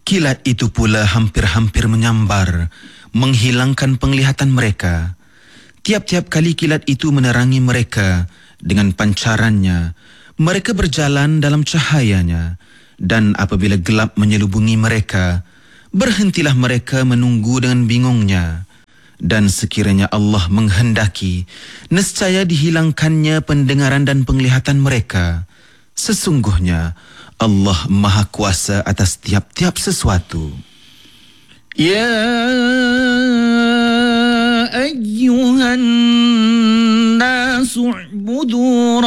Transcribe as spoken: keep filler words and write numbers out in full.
Kilat itu pula hampir-hampir menyambar, menghilangkan penglihatan mereka. Tiap-tiap kali kilat itu menerangi mereka dengan pancarannya, mereka berjalan dalam cahayanya. Dan apabila gelap menyelubungi mereka, berhentilah mereka menunggu dengan bingungnya. Dan sekiranya Allah menghendaki, nescaya dihilangkannya pendengaran dan penglihatan mereka. Sesungguhnya Allah Maha Kuasa atas tiap-tiap sesuatu. Ya ayyuhan nasu u'budu